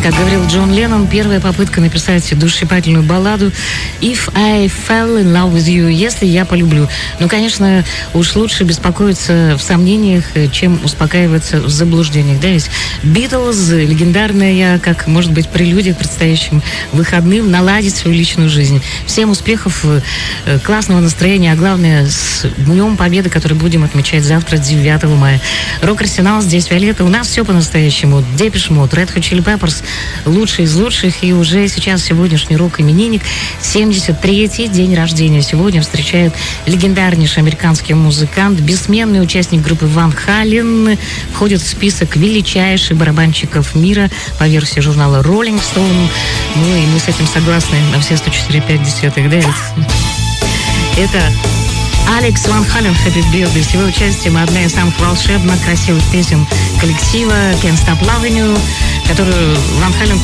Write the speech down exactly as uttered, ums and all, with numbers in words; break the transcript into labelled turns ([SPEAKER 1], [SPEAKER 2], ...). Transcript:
[SPEAKER 1] Как говорил Джон Леннон, первая попытка написать душещипательную балладу «If I fell in love with you», «Если я полюблю». Ну, конечно, уж лучше беспокоиться в сомнениях, чем успокаиваться в заблуждениях, да, ведь Битлз, легендарная, как, может быть, прелюдия к предстоящим выходным, наладить свою личную жизнь. Всем успехов, классного настроения, а главное, с Днем Победы, который будем отмечать завтра, девятого мая. Рок-арсенал, здесь Виолетта, у нас все по-настоящему. Депеш Мод, Red Hot Chili Peppers, лучший из лучших, и уже сейчас сегодняшний рок-именинник, семьдесят третий день рождения. Сегодня встречает легендарнейший американский музыкант, бессменный участник группы Ван Хален, входит в список величайших барабанщиков мира по версии журнала Rolling Stone. Ну и мы с этим согласны на все сто четыре и пять десятых, да? Это Алекс Ван Хален, Happy Birthday. С его участием одна из самых волшебно красивых песен коллектива Can't Stop Loving You, которую Ван Хален